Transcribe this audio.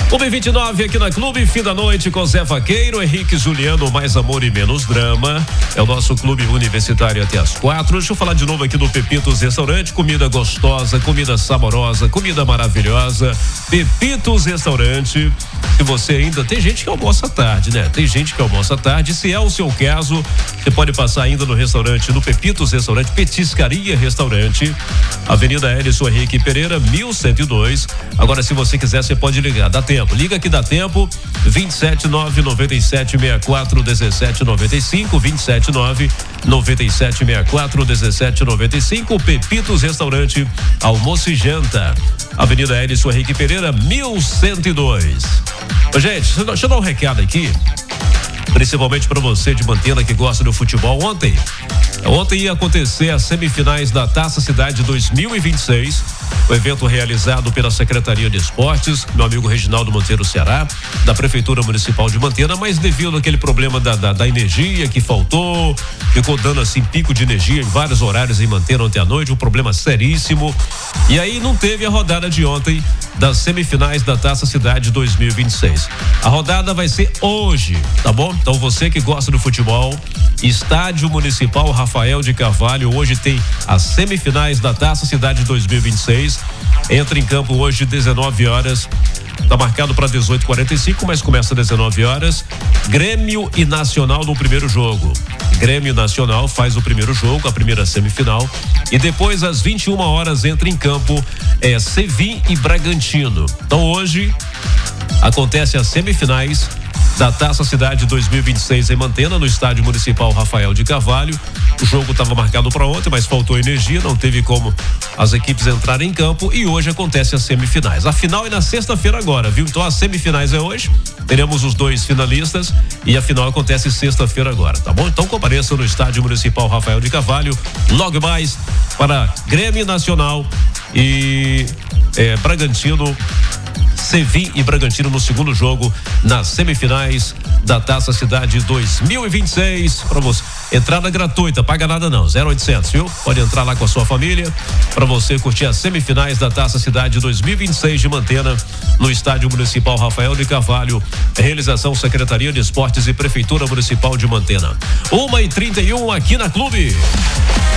1h29 aqui na Clube, fim da noite com Zé Vaqueiro, Henrique Juliano, mais amor e menos drama. É o nosso clube universitário até as 4. Deixa eu falar de novo aqui do Pepitos Restaurante, comida gostosa, comida saborosa, comida maravilhosa. Pepitos Restaurante. Se você ainda, tem gente que almoça à tarde, né? Tem gente que almoça à tarde. Se é o seu caso, você pode passar ainda no restaurante, no Pepitos Restaurante, Petiscaria Restaurante, Avenida Hélio Henrique Pereira, 1102. Agora, se você quiser, você pode ligar, dá tempo. Liga que dá tempo, 27997641795, 27997641795, Pepitos Restaurante, almoço e janta, Avenida Hélio Henrique Pereira, 1102. Ô, gente, deixa eu dar um recado aqui, principalmente para você de Mantena que gosta do futebol. Ontem ia acontecer as semifinais da Taça Cidade 2026, o evento realizado pela Secretaria de Esportes, meu amigo Reginaldo Monteiro Ceará, da Prefeitura Municipal de Mantena, mas devido àquele problema da energia que faltou, ficou dando assim pico de energia em vários horários em Mantena ontem à noite, um problema seríssimo, e aí não teve a rodada de ontem das semifinais da Taça Cidade 2026. A rodada vai ser hoje, tá bom? Então você que gosta do futebol, Estádio Municipal Rafael de Carvalho, hoje tem as semifinais da Taça Cidade 2026. Entra em campo hoje 19 horas. Tá marcado para 18h45, mas começa às 19 horas. Grêmio e Nacional no primeiro jogo. Grêmio e Nacional faz o primeiro jogo, a primeira semifinal. E depois, às 21 horas, entra em campo Sevim e Bragantino. Então hoje acontece as semifinais da Taça Cidade 2026 em Mantena, no Estádio Municipal Rafael de Carvalho. O jogo estava marcado para ontem, mas faltou energia, não teve como as equipes entrarem em campo, e hoje acontece as semifinais. A final é na sexta-feira agora, viu? Então as semifinais é hoje, teremos os dois finalistas e a final acontece sexta-feira agora, tá bom? Então compareça no Estádio Municipal Rafael de Carvalho, logo mais para Grêmio Nacional e Bragantino, Sevim e Bragantino no segundo jogo nas semifinais da Taça Cidade 2026. Para você, entrada gratuita, paga nada não, 0800, viu? Pode entrar lá com a sua família para você curtir as semifinais da Taça Cidade 2026 de Mantena no Estádio Municipal Rafael de Carvalho. Realização Secretaria de Esportes e Prefeitura Municipal de Mantena. 1h31 aqui na Clube.